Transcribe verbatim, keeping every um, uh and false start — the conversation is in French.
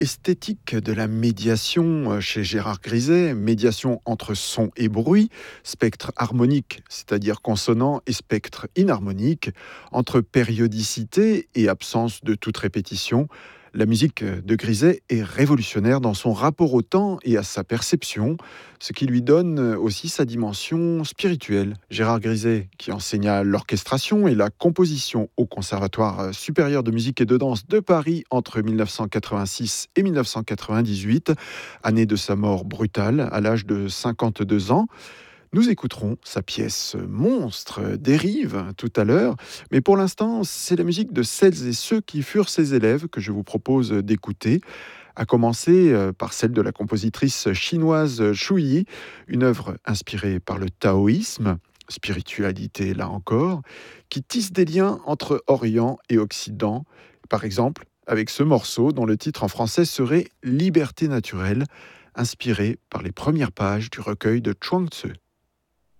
Esthétique de la médiation euh, chez Gérard Griset, médiation entre son et bruit, spectre harmonique, c'est-à-dire consonant, et spectre inharmonique, entre périodicité et absence de toute répétition. La musique de Griset est révolutionnaire dans son rapport au temps et à sa perception, ce qui lui donne aussi sa dimension spirituelle. Gérard Griset, qui enseigna l'orchestration et la composition au Conservatoire supérieur de musique et de danse de Paris entre mille neuf cent quatre-vingt-six et mille neuf cent quatre-vingt-dix-huit, année de sa mort brutale à l'âge de cinquante-deux ans. Nous écouterons sa pièce Monstre dérive tout à l'heure, mais pour l'instant, c'est la musique de celles et ceux qui furent ses élèves que je vous propose d'écouter, à commencer euh, par celle de la compositrice chinoise Shu Yi, une œuvre inspirée par le taoïsme, spiritualité là encore, qui tisse des liens entre Orient et Occident, par exemple avec ce morceau dont le titre en français serait Liberté naturelle, inspiré par les premières pages du recueil de Chuang Tzu.